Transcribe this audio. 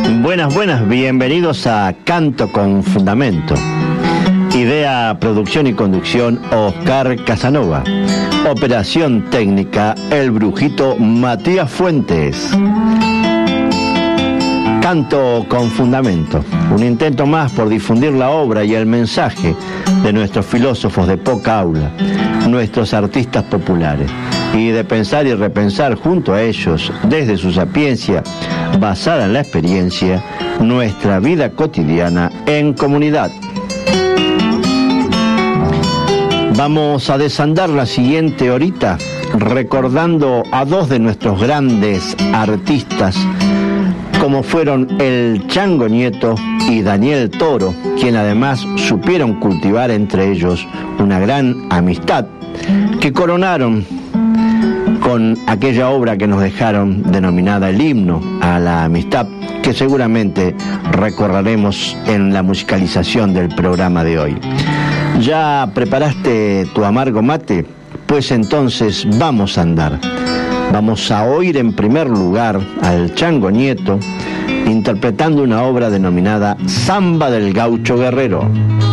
Buenas, bienvenidos a Canto con Fundamento. Idea, producción y conducción, Oscar Casanova. Operación técnica, el brujito Matías Fuentes. Canto con Fundamento, un intento más por difundir la obra y el mensaje de nuestros filósofos de poca aula, nuestros artistas populares, y de pensar y repensar junto a ellos, desde su sapiencia, basada en la experiencia, nuestra vida cotidiana en comunidad. Vamos a desandar la siguiente horita recordando a dos de nuestros grandes artistas, como fueron el Chango Nieto y Daniel Toro, quien además supieron cultivar entre ellos una gran amistad, que coronaron con aquella obra que nos dejaron denominada El Himno a la Amistad, que seguramente recorreremos en la musicalización del programa de hoy. ¿Ya preparaste tu amargo mate? Pues entonces vamos a andar. Vamos a oír en primer lugar al Chango Nieto interpretando una obra denominada Samba del Gaucho Guerrero.